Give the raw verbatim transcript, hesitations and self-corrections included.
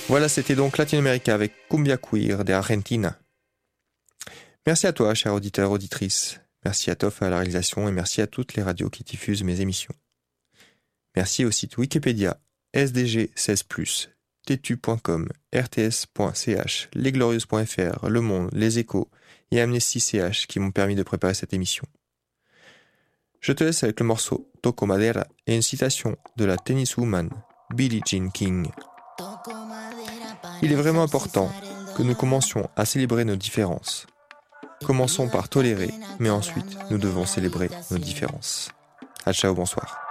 Voilà, c'était donc Latino-América avec Cumbia Queer de Argentina. Merci à toi, cher auditeur, auditrice. Merci à Toff à la réalisation et merci à toutes les radios qui diffusent mes émissions. Merci au site Wikipédia, S D G seize plus, tétu point com, R T S point C H, lesglorieuses point F R, Le Monde, Les Échos et Amnesty C H qui m'ont permis de préparer cette émission. Je te laisse avec le morceau Toco Madera et une citation de la tenniswoman Billie Jean King. Il est vraiment important que nous commencions à célébrer nos différences. Commençons par tolérer, mais ensuite nous devons célébrer nos différences. À ciao, bonsoir.